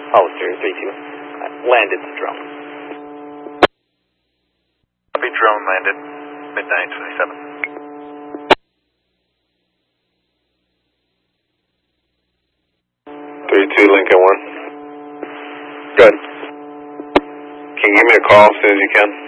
Hollister 3-2. Landed the drone. Copy, drone landed. Midnight 27. 3-2 Lincoln 1. Good. Can you give me a call as soon as you can?